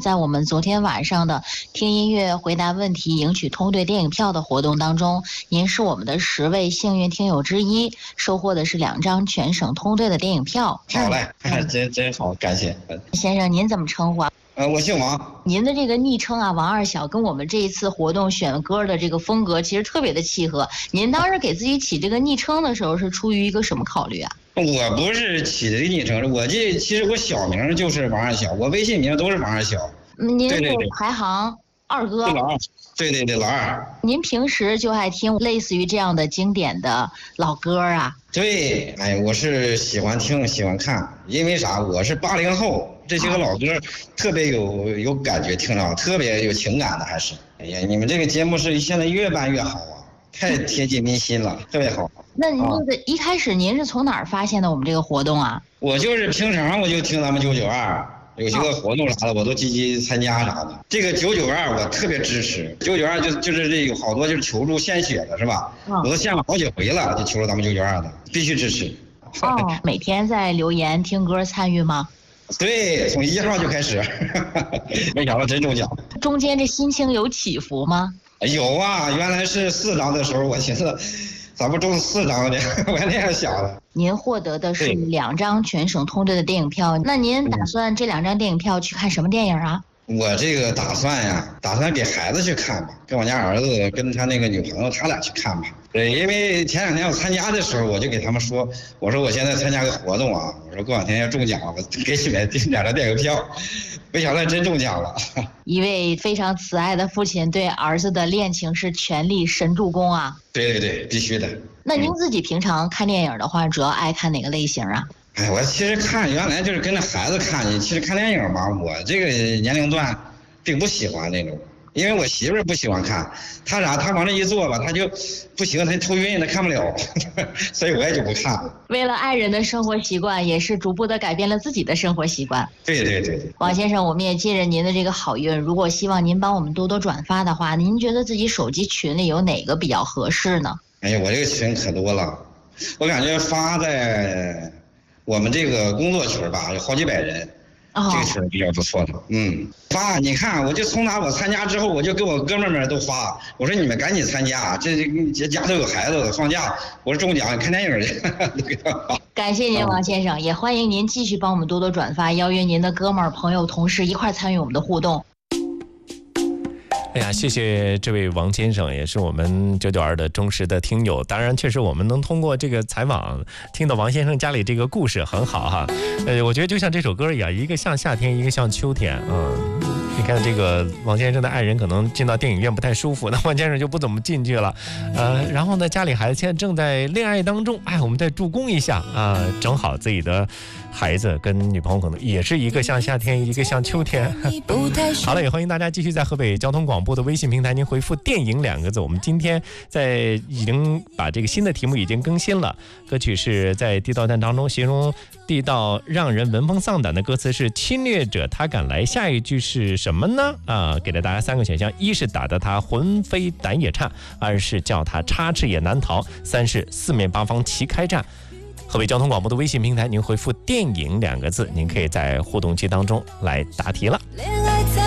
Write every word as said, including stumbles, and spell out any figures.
在我们昨天晚上的听音乐、回答问题、赢取通兑电影票的活动当中，您是我们的十位幸运听友之一，收获的是两张全省通兑的电影票。 好嘞，嗯、真真好，感谢。 先生，您怎么称呼啊？ 呃，我姓王。 您的这个昵称啊，王二小，跟我们这一次活动选歌的这个风格其实特别的契合。您当时给自己起这个昵称的时候，是出于一个什么考虑啊？ 我不是起的昵称，我这其实我小名就是王二小，我微信名都是王二小。 您是排行二哥。 老二。对对对，老二。 您平时就爱听类似于这样的经典的老歌啊？ 对，哎，我是喜欢听喜欢看，因为啥？我是八零后，这些个老歌特别有有感觉，听着特别有情感的，还是。哎呀，你们这个节目是现在越办越好啊，太贴近民心了，特别好。 那那个一开始您是从哪儿发现的我们这个活动啊？ 我就是平常我就听咱们九九二。有些个活动啥的，我都积极参加啥的。这个九九二我特别支持，九九二就就是这有好多就是求助献血的是吧？我都献了好几回了，就求助咱们九九二的，必须支持。 哦，每天在留言听歌参与吗？ 对，从一号就开始，没想到真中奖。 中间这心情有起伏吗？ 有啊，原来是四张的时候，我寻思。咋不中四张呢？我还那样想的。 您获得的是两张全省通兑的电影票，那您打算这两张电影票去看什么电影啊？ 我这个打算呀，打算给孩子去看吧，跟我家儿子跟他那个女朋友他俩去看吧。对，因为前两天我参加的时候，我就给他们说，我说我现在参加个活动啊，我说过两天要中奖，我给你们两张电影票。没想到真中奖了。 一位非常慈爱的父亲对儿子的恋情是全力神助攻啊！ 对对对，必须的。 那您自己平常看电影的话，主要爱看哪个类型啊？ 哎，我其实看原来就是跟着孩子看，其实看电影吧，我这个年龄段并不喜欢那种。因为我媳妇儿不喜欢看，她啥，她往那一坐吧，她就不行，她头晕，她看不了，所以我也就不看。 为了爱人的生活习惯，也是逐步的改变了自己的生活习惯。 对对对对， 王先生，我们也借着您的这个好运，如果希望您帮我们多多转发的话，您觉得自己手机群里有哪个比较合适呢？ 哎呀，我这个群可多了，我感觉发在我们这个工作群吧，有好几百人。哦、这个群比较不错的，嗯，发你看，我就从哪我参加之后，我就给我哥们们都发，我说你们赶紧参加，这这家都有孩子，放假，我说中奖看电影去。 感谢您，王先生，也欢迎您继续帮我们多多转发，邀约您的哥们儿、朋友、同事一块参与我们的互动。 哎呀，谢谢这位王先生，也是我们九九二的忠实的听友。当然，确实我们能通过这个采访听到王先生家里这个故事很好哈。呃，我觉得就像这首歌一样，一个像夏天，一个像秋天。嗯，你看这个王先生的爱人可能进到电影院不太舒服，那王先生就不怎么进去了。呃，然后呢，家里孩子现在正在恋爱当中，哎，我们再助攻一下啊，正好自己的孩子跟女朋友可能也是一个像夏天，一个像秋天。好了，也欢迎大家继续在河北交通广播的微信平台，您回复电影两个字。我们今天在已经把这个新的题目已经更新了，歌曲是在地道战当中形容地道让人闻风丧胆的歌词是侵略者他敢来，下一句是什么呢？啊，给了大家三个选项，一是打得他魂飞胆也颤，二是叫他插翅也难逃，三是四面八方齐开战。河北交通广播的微信平台，您回复电影两个字，您可以在互动期当中来答题了。